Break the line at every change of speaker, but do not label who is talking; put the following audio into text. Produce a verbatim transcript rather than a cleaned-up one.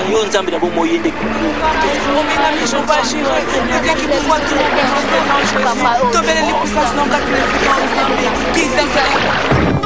yo nzambira bo moyende
Omega mi je vais gérer le Dieu qui pouvoir tout, non, je vais tomber les puissances non, qui les font ensemble, qui s'aiment.